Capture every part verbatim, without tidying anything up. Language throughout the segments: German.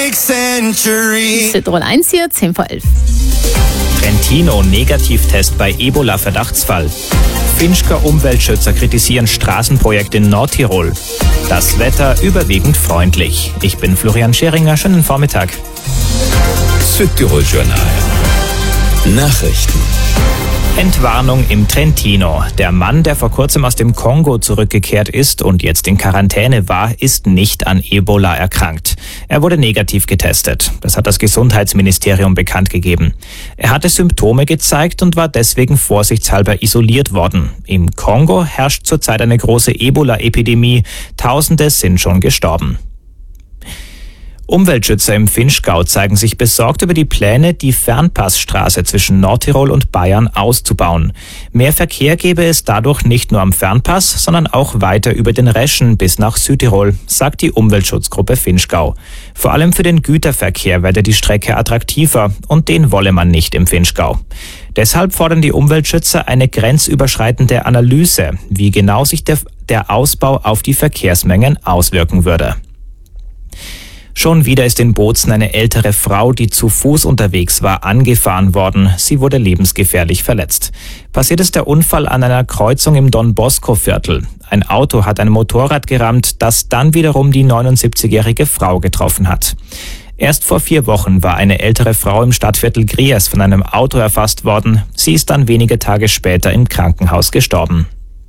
Südtirol eins hier, zehn vor elf. Trentino, Negativtest bei Ebola-Verdachtsfall. Finchker Umweltschützer kritisieren Straßenprojekt in Nordtirol. Das Wetter überwiegend freundlich. Ich bin Florian Scheringer, schönen Vormittag. Südtirol Journal. Nachrichten. Entwarnung im Trentino. Der Mann, der vor kurzem aus dem Kongo zurückgekehrt ist und jetzt in Quarantäne war, ist nicht an Ebola erkrankt. Er wurde negativ getestet. Das hat das Gesundheitsministerium bekannt gegeben. Er hatte Symptome gezeigt und war deswegen vorsichtshalber isoliert worden. Im Kongo herrscht zurzeit eine große Ebola-Epidemie. Tausende sind schon gestorben. Umweltschützer im Vinschgau zeigen sich besorgt über die Pläne, die Fernpassstraße zwischen Nordtirol und Bayern auszubauen. Mehr Verkehr gäbe es dadurch nicht nur am Fernpass, sondern auch weiter über den Reschen bis nach Südtirol, sagt die Umweltschutzgruppe Vinschgau. Vor allem für den Güterverkehr werde die Strecke attraktiver und den wolle man nicht im Vinschgau. Deshalb fordern die Umweltschützer eine grenzüberschreitende Analyse, wie genau sich der, der Ausbau auf die Verkehrsmengen auswirken würde. Schon wieder ist in Bozen eine ältere Frau, die zu Fuß unterwegs war, angefahren worden. Sie wurde lebensgefährlich verletzt. Passiert ist der Unfall an einer Kreuzung im Don-Bosco-Viertel. Ein Auto hat ein Motorrad gerammt, das dann wiederum die neunundsiebzigjährige Frau getroffen hat. Erst vor vier Wochen war eine ältere Frau im Stadtviertel Griers von einem Auto erfasst worden. Sie ist dann wenige Tage später im Krankenhaus gestorben.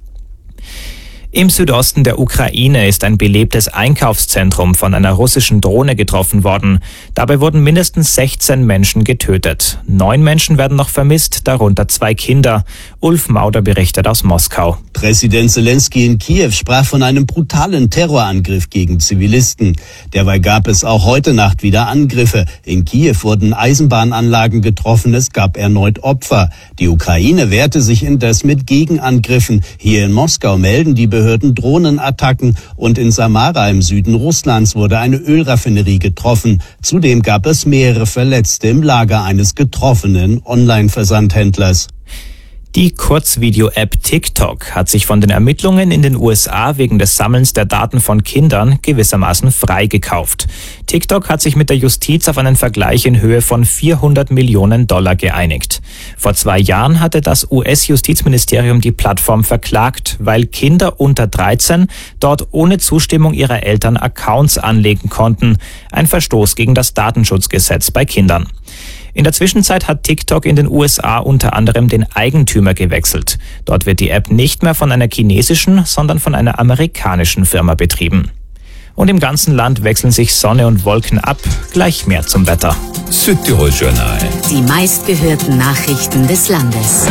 Im Südosten der Ukraine ist ein belebtes Einkaufszentrum von einer russischen Drohne getroffen worden. Dabei wurden mindestens sechzehn Menschen getötet. Neun Menschen werden noch vermisst, darunter zwei Kinder. Ulf Mauder berichtet aus Moskau. Präsident Zelensky in Kiew sprach von einem brutalen Terrorangriff gegen Zivilisten. Derweil gab es auch heute Nacht wieder Angriffe. In Kiew wurden Eisenbahnanlagen getroffen, es gab erneut Opfer. Die Ukraine wehrte sich indes mit Gegenangriffen. Hier in Moskau melden die Behörden Drohnenattacken und in Samara im Süden Russlands wurde eine Ölraffinerie getroffen. Zudem gab es mehrere Verletzte im Lager eines getroffenen Online-Versandhändlers. Die Kurzvideo-App TikTok hat sich von den Ermittlungen in den U S A wegen des Sammelns der Daten von Kindern gewissermaßen freigekauft. TikTok hat sich mit der Justiz auf einen Vergleich in Höhe von vierhundert Millionen Dollar geeinigt. Vor zwei Jahren hatte das U S-Justizministerium die Plattform verklagt, weil Kinder unter dreizehn dort ohne Zustimmung ihrer Eltern Accounts anlegen konnten. Ein Verstoß gegen das Datenschutzgesetz bei Kindern. In der Zwischenzeit hat TikTok in den U S A unter anderem den Eigentümer gewechselt. Dort wird die App nicht mehr von einer chinesischen, sondern von einer amerikanischen Firma betrieben. Und im ganzen Land wechseln sich Sonne und Wolken ab. Gleich mehr zum Wetter. Südtirol Journal. Die meistgehörten Nachrichten des Landes.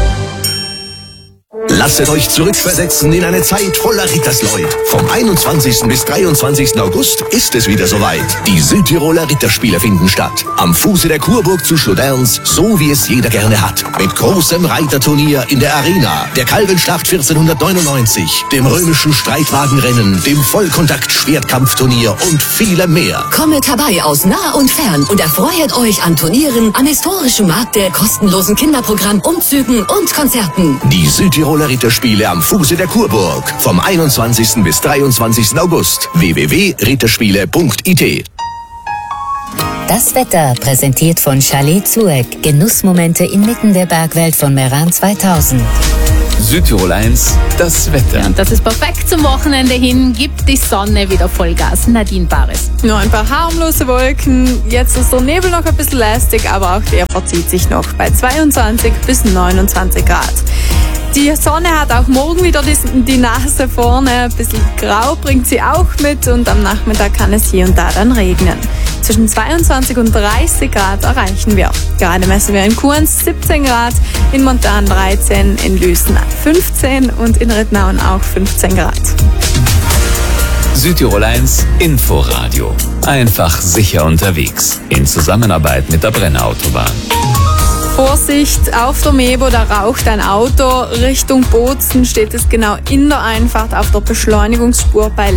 Lasset euch zurückversetzen in eine Zeit voller Rittersleut. Vom einundzwanzigsten bis dreiundzwanzigsten August ist es wieder soweit. Die Südtiroler Ritterspiele finden statt. Am Fuße der Kurburg zu Schloderns, so wie es jeder gerne hat. Mit großem Reiterturnier in der Arena, der Kalbenschlacht vierzehnhundertneunundneunzig, dem römischen Streitwagenrennen, dem Vollkontakt-Schwertkampfturnier und vielem mehr. Kommet herbei aus nah und fern und erfreut euch an Turnieren, am historischen Märkte, kostenlosen Kinderprogramm, Umzügen und Konzerten. Die Südtiroler Ritterspiele am Fuße der Kurburg. Vom einundzwanzigsten bis dreiundzwanzigsten August. w w w punkt ritterspiele punkt i t. Das Wetter präsentiert von Chalet Zueck. Genussmomente inmitten der Bergwelt von Meran zweitausend. Südtirol eins, das Wetter. Ja, und das ist perfekt zum Wochenende hin. Gibt die Sonne wieder Vollgas. Nadine Bares. Nur ein paar harmlose Wolken. Jetzt ist der Nebel noch ein bisschen lästig, aber auch der verzieht sich noch bei zweiundzwanzig bis neunundzwanzig Grad. Die Sonne hat auch morgen wieder die, die Nase vorne. Ein bisschen grau bringt sie auch mit und am Nachmittag kann es hier und da dann regnen. Zwischen zweiundzwanzig und dreißig Grad erreichen wir. Gerade messen wir in Kuhns siebzehn Grad, in Montan dreizehn, in Lüßen fünfzehn und in Rittnauen auch fünfzehn Grad. Südtirol eins Inforadio. Einfach sicher unterwegs. In Zusammenarbeit mit der Brenner Autobahn. Vorsicht, auf der Mebo, da raucht ein Auto. Richtung Bozen steht es genau in der Einfahrt auf der Beschleunigungsspur bei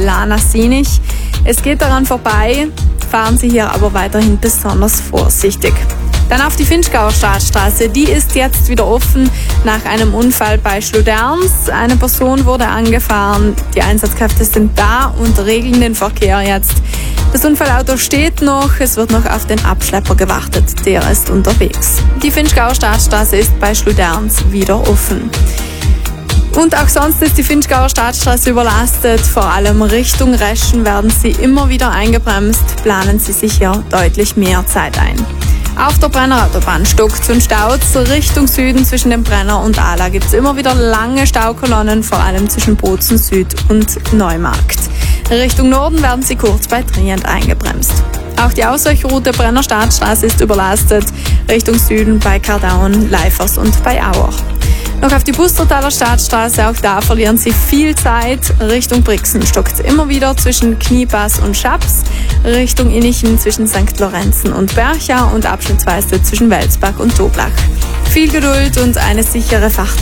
Lana-Sinich. Es geht daran vorbei, fahren Sie hier aber weiterhin besonders vorsichtig. Dann auf die Vinschgauer Staatsstraße. Die ist jetzt wieder offen nach einem Unfall bei Schluderns. Eine Person wurde angefahren. Die Einsatzkräfte sind da und regeln den Verkehr jetzt. Das Unfallauto steht noch. Es wird noch auf den Abschlepper gewartet. Der ist unterwegs. Die Vinschgauer Staatsstraße ist bei Schluderns wieder offen. Und auch sonst ist die Vinschgauer Staatsstraße überlastet. Vor allem Richtung Reschen werden Sie immer wieder eingebremst. Planen Sie sich hier deutlich mehr Zeit ein. Auf der Brennerautobahn stockt's und staut's. Richtung Süden zwischen dem Brenner und Ala gibt's immer wieder lange Staukolonnen, vor allem zwischen Bozen Süd und Neumarkt. Richtung Norden werden Sie kurz bei Trient eingebremst. Auch die Ausweichroute Brenner Staatsstraße ist überlastet. Richtung Süden bei Kardauen, Leifers und bei Auer. Noch auf die Bustertaler Staatsstraße, auch da verlieren Sie viel Zeit. Richtung Brixen stockt es immer wieder zwischen Kniepass und Schaps, Richtung Innichen zwischen Sankt Lorenzen und Bercha und abschnittsweise zwischen Welsbach und Toblach. Viel Geduld und eine sichere Fahrt.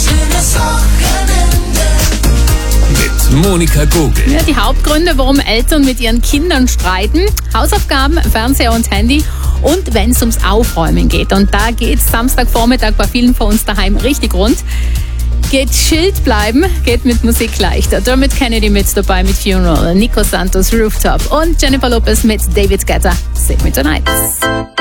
Mit Monika Gogel. Ja, die Hauptgründe, warum Eltern mit ihren Kindern streiten: Hausaufgaben, Fernseher und Handy. Und wenn es ums Aufräumen geht, und da geht es Samstagvormittag bei vielen von uns daheim richtig rund, geht chillt bleiben, geht mit Musik leichter. Dermot Kennedy mit dabei mit Funeral, Nico Santos Rooftop und Jennifer Lopez mit David Guetta, Save Me Tonight.